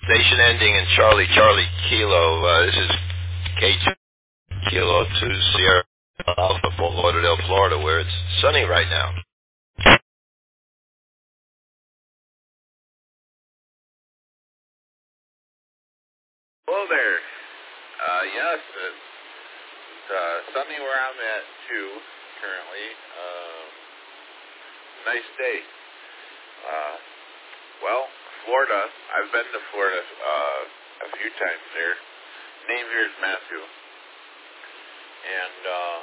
Station ending in Charlie Kilo. This is K2 Kilo 2 Sierra Alpha, Fort Lauderdale, Florida, where it's sunny right now. Hello there. Yes, it's sunny where I'm at too currently. Nice day. Well, Florida. I've been to Florida a few times there. Name here is Matthew. And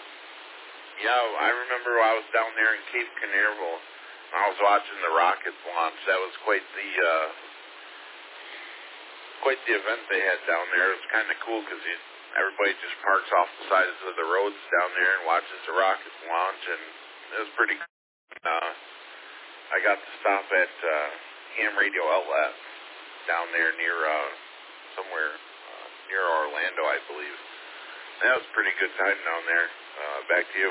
I remember I was down there in Cape Canaveral. And I was watching the rockets launch. That was quite the event they had down there. It was kind of cool because everybody just parks off the sides of the roads down there and watches the rockets launch, and it was pretty cool. I got to stop at Ham Radio Outlet down there near somewhere near Orlando, I believe. That was a pretty good time down there. Back to you.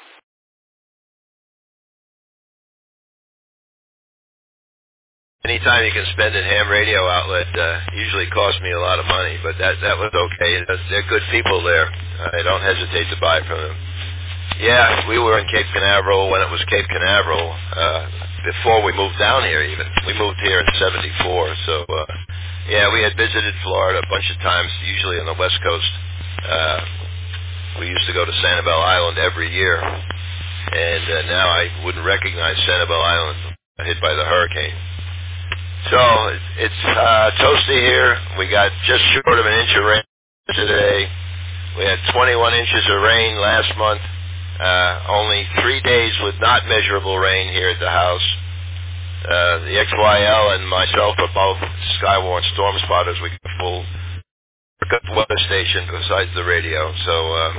Any time you can spend at Ham Radio Outlet usually costs me a lot of money, but that was okay. They're good people there. I don't hesitate to buy from them. Yeah, we were in Cape Canaveral when it was Cape Canaveral, before we moved down here even. We moved here in 74, so we had visited Florida a bunch of times, usually on the West Coast. We used to go to Sanibel Island every year, and now I wouldn't recognize Sanibel Island hit by the hurricane. So it's toasty here. We got just short of an inch of rain today. We had 21 inches of rain last month. Only 3 days with not measurable rain here at the house. The XYL and myself are both Skywarn storm spotters. We got a full weather station besides the radio. So,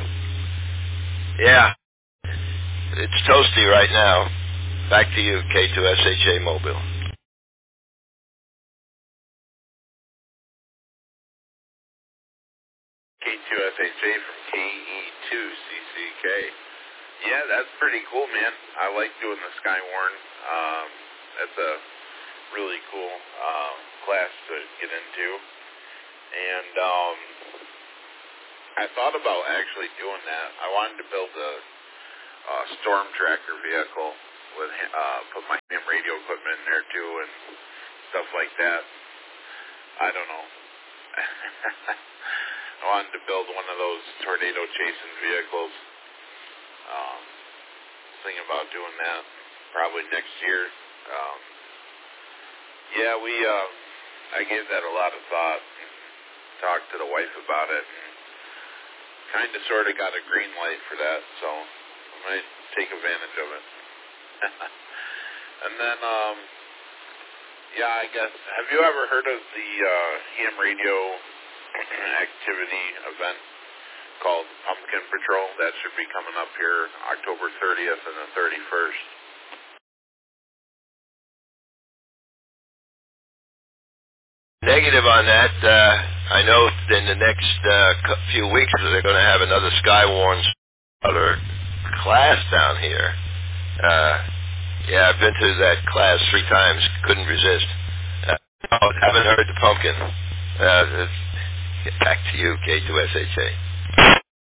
it's toasty right now. Back to you, K2SHA Mobile. K2SHA from KE2CCK. Yeah, that's pretty cool, man. I like doing the Skywarn. That's a really cool class to get into. And I thought about actually doing that. I wanted to build a storm tracker vehicle with put my ham radio equipment in there too and stuff like that. I don't know. I wanted to build one of those tornado chasing vehicles. Thinking about doing that probably next year. I gave that a lot of thought. Talked to the wife about it. Kind of sort of got a green light for that, so I might take advantage of it. And then, I guess, have you ever heard of the ham radio activity event called Pumpkin Patrol? That should be coming up here October 30th and the 31st. Negative on that. I know in the next few weeks they're going to have another Skywarn class down here. I've been to that class 3 times. Couldn't resist. Haven't heard the pumpkin. Back to you, K2SHA.